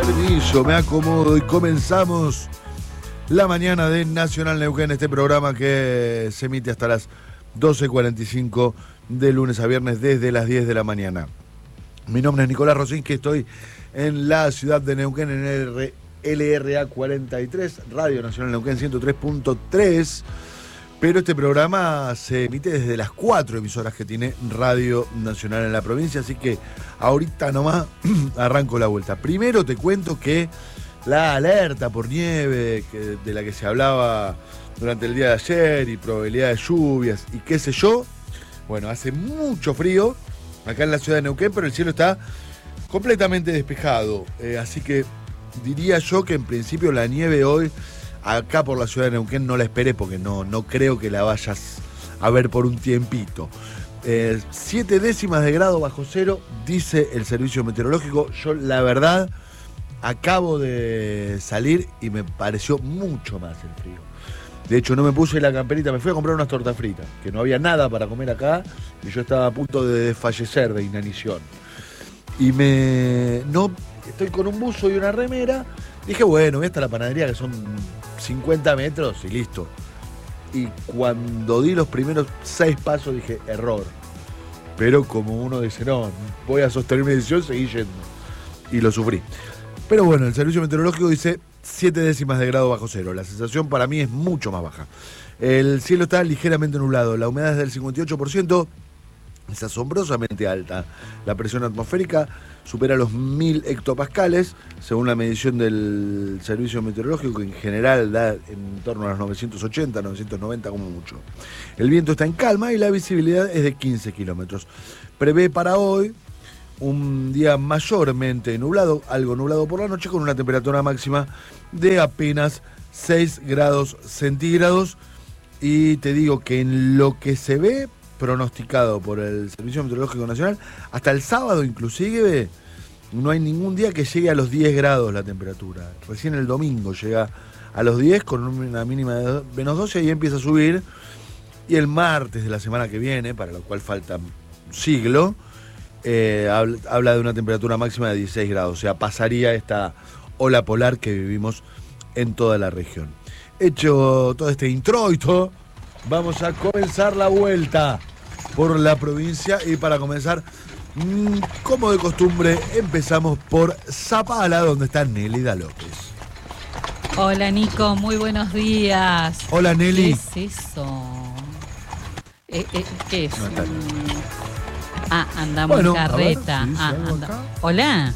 Permiso, me acomodo y comenzamos la mañana de Nacional Neuquén, este programa que se emite hasta las 12:45 de lunes a viernes desde las 10 de la mañana. Mi nombre es Nicolás Rosinski, estoy en la ciudad de Neuquén en el LRA 43, Radio Nacional Neuquén 103.3, pero este programa se emite desde las 4 emisoras que tiene Radio Nacional en la provincia, así que ahorita nomás arranco la vuelta. Primero te cuento que la alerta por nieve, de la que se hablaba durante el día de ayer, y probabilidad de lluvias y qué sé yo, bueno, hace mucho frío acá en la ciudad de Neuquén, pero el cielo está completamente despejado, así que diría yo que en principio la nieve hoy acá por la ciudad de Neuquén no la esperé, porque no creo que la vayas a ver por un tiempito. 7 décimas de grado bajo cero, dice el servicio meteorológico. Yo la verdad acabo de salir y me pareció mucho más el frío. De hecho no me puse la camperita, me fui a comprar unas tortas fritas, que no había nada para comer acá y yo estaba a punto de desfallecer de inanición. Y estoy con un buzo y una remera. Dije, bueno, voy hasta la panadería, que son 50 metros y listo. Y cuando di los primeros 6 pasos dije, error. Pero como uno dice, no, voy a sostener mi decisión, seguí yendo. Y lo sufrí. Pero bueno, el servicio meteorológico dice 7 décimas de grado bajo cero. La sensación para mí es mucho más baja. El cielo está ligeramente nublado. La humedad es del 58%. Es asombrosamente alta. La presión atmosférica supera los 1000 hectopascales, según la medición del servicio meteorológico, que en general da en torno a los 980, 990 como mucho. El viento está en calma y la visibilidad es de 15 kilómetros. Prevé para hoy un día mayormente nublado, algo nublado por la noche, con una temperatura máxima de apenas 6 grados centígrados. Y te digo que en lo que se ve pronosticado por el Servicio Meteorológico Nacional, hasta el sábado inclusive, no hay ningún día que llegue a los 10 grados la temperatura. Recién el domingo llega a los 10 con una mínima de menos 12 y empieza a subir. Y el martes de la semana que viene, para lo cual falta un siglo, habla de una temperatura máxima de 16 grados. O sea, pasaría esta ola polar que vivimos en toda la región. Hecho todo este introito, vamos a comenzar la vuelta por la provincia y para comenzar, como de costumbre, empezamos por Zapala, donde está Nélida López. Hola Nico, muy buenos días. Hola Nelly. ¿Qué es eso? ¿Qué es? No está andamos en carreta. Ver, Hola.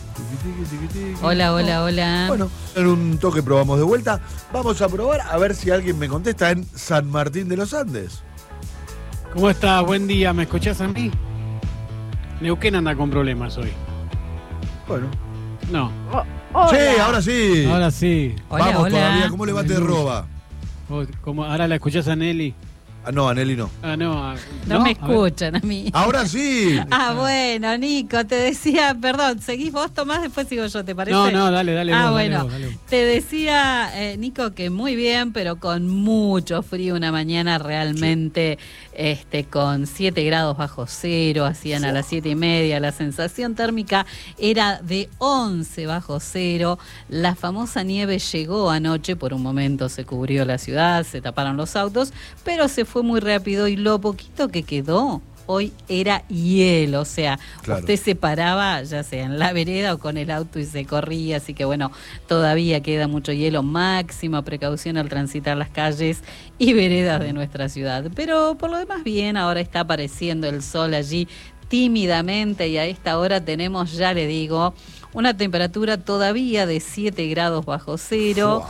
Hola. Bueno, en un toque probamos de vuelta. Vamos a probar a ver si alguien me contesta en San Martín de los Andes. ¿Cómo estás? Buen día, ¿me escuchás a mí? Neuquén anda con problemas hoy. Bueno. No. Sí, ahora sí. Ahora sí. Vamos hola. todavía. ¿Cómo le va te roba? ¿Ahora la escuchás a Nelly? No, a Nelly no. No me escuchan a mí. Ahora sí. Bueno, Nico, te decía, perdón, seguís vos, Tomás, después sigo yo, ¿te parece? No, dale. Bueno, dale. Te decía, Nico, que muy bien, pero con mucho frío, una mañana realmente con 7 grados bajo cero, hacían a las 7:30, la sensación térmica era de 11 bajo cero, la famosa nieve llegó anoche, por un momento se cubrió la ciudad, se taparon los autos, pero se fue muy rápido y lo poquito que quedó hoy era hielo, o sea, claro, usted se paraba ya sea en la vereda o con el auto y se corría, así que bueno, todavía queda mucho hielo, máxima precaución al transitar las calles y veredas de nuestra ciudad, pero por lo demás bien, ahora está apareciendo el sol allí tímidamente y a esta hora tenemos, ya le digo, una temperatura todavía de 7 grados bajo cero.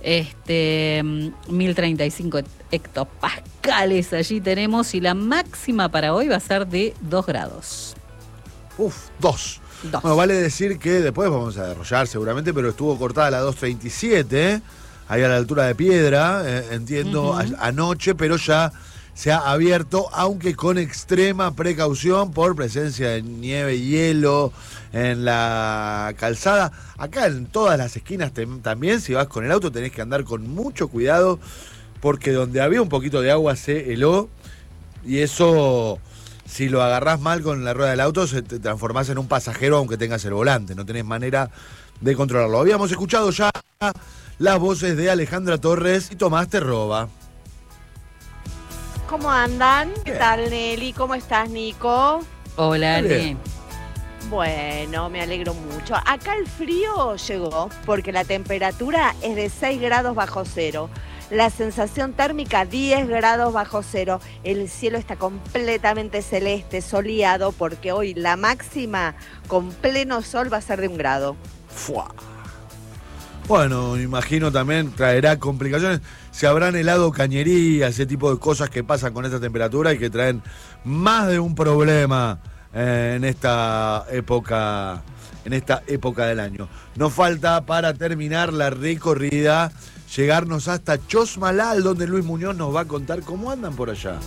1035 hectopascales allí tenemos y la máxima para hoy va a ser de 2 grados. 2. Bueno, vale decir que después vamos a desarrollar seguramente, pero estuvo cortada la 237, ahí a la altura de Piedra, entiendo, anoche, pero ya se ha abierto, aunque con extrema precaución por presencia de nieve y hielo en la calzada. Acá en todas las esquinas también, si vas con el auto, tenés que andar con mucho cuidado, porque donde había un poquito de agua se heló, y eso si lo agarrás mal con la rueda del auto, te transformás en un pasajero aunque tengas el volante, no tenés manera de controlarlo. Habíamos escuchado ya las voces de Alejandra Torres y Tomás Terroba. ¿Cómo andan? ¿Qué tal, Nelly? ¿Cómo estás, Nico? Hola, Muy Ale. bien. Bueno, me alegro mucho. Acá el frío llegó porque la temperatura es de 6 grados bajo cero. La sensación térmica 10 grados bajo cero. El cielo está completamente celeste, soleado, porque hoy la máxima con pleno sol va a ser de 1 grado. ¡Fua! Bueno, imagino también traerá complicaciones. Se habrán helado cañería, ese tipo de cosas que pasan con esta temperatura y que traen más de un problema en esta época del año. Nos falta para terminar la recorrida llegarnos hasta Chosmalal, donde Luis Muñoz nos va a contar cómo andan por allá.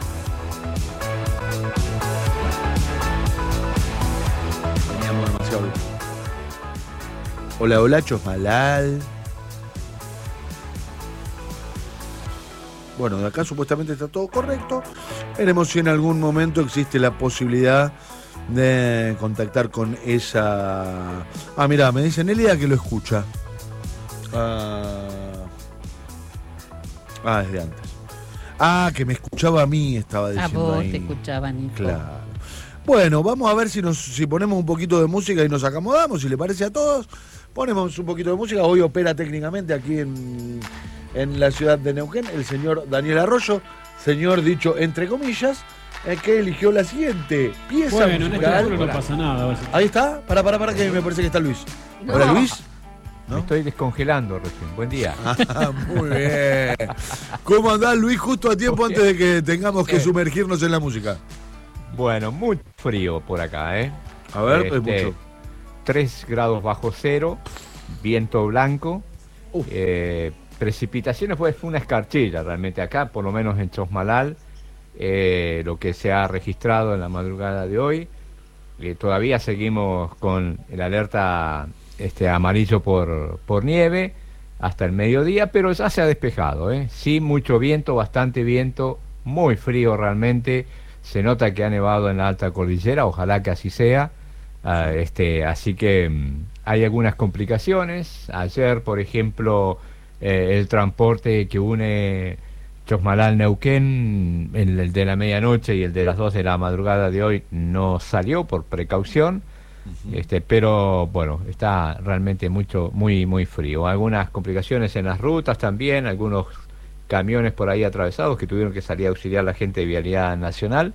Teníamos demasiado. Hola, hola, Chosmalal. Bueno, de acá supuestamente está todo correcto. Veremos si en algún momento existe la posibilidad de contactar con esa... Ah, mirá, me dice Nelida que lo escucha. Desde antes. Que me escuchaba a mí, estaba diciendo A vos ahí. te escuchaba, Nico. Claro. Bueno, vamos a ver si ponemos un poquito de música y nos acomodamos, si le parece a todos. Ponemos un poquito de música. Hoy opera técnicamente aquí en la ciudad de Neuquén el señor Daniel Arroyo, señor dicho entre comillas, que eligió la siguiente pieza Bueno, en este musical. futuro no pasa nada. Ahí está, para que me parece que está Luis. No. Hola, Luis. ¿No? Me estoy descongelando recién. Buen día. Muy bien. ¿Cómo andás, Luis? Justo a tiempo antes de que tengamos que sumergirnos en la música. Bueno, muy frío por acá, ¿eh? A ver, es mucho. 3 grados bajo cero, viento blanco, Uf. precipitaciones, pues fue una escarchilla realmente acá, por lo menos en Chosmalal, lo que se ha registrado en la madrugada de hoy. Todavía seguimos con el alerta amarillo por nieve hasta el mediodía, pero ya se ha despejado, ¿eh? Sí, mucho viento, bastante viento, muy frío realmente. Se nota que ha nevado en la alta cordillera, ojalá que así sea. Así que hay algunas complicaciones. Ayer, por ejemplo, el transporte que une Chosmalal-Neuquén, el de la medianoche y el de las 2 de la madrugada de hoy, no salió por precaución. Pero bueno, está realmente muy frío. Algunas complicaciones en las rutas también, algunos camiones por ahí atravesados que tuvieron que salir a auxiliar a la gente de Vialidad Nacional,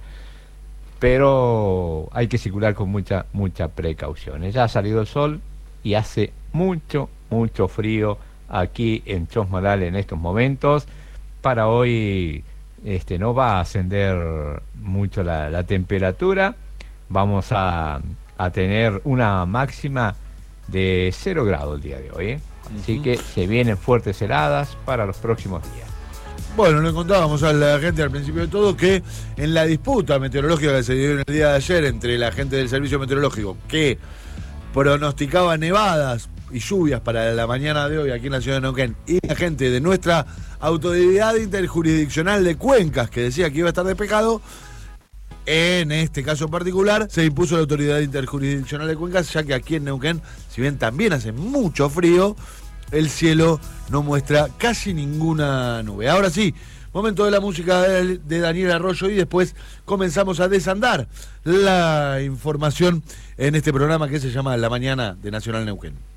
pero hay que circular con mucha precaución. Ya ha salido el sol y hace mucho frío aquí en Chosmalal en estos momentos. Para hoy no va a ascender mucho la temperatura. Vamos a tener una máxima de 0 grados el día de hoy, ¿eh? Así que se vienen fuertes heladas para los próximos días. Bueno, le contábamos a la gente al principio de todo que en la disputa meteorológica que se dio en el día de ayer entre la gente del servicio meteorológico que pronosticaba nevadas y lluvias para la mañana de hoy aquí en la ciudad de Neuquén y la gente de nuestra autoridad interjurisdiccional de Cuencas que decía que iba a estar despejado, en este caso en particular se impuso la autoridad interjurisdiccional de Cuencas, ya que aquí en Neuquén, si bien también hace mucho frío, el cielo no muestra casi ninguna nube. Ahora sí, momento de la música de Daniel Arroyo y después comenzamos a desandar la información en este programa que se llama La Mañana de Nacional Neuquén.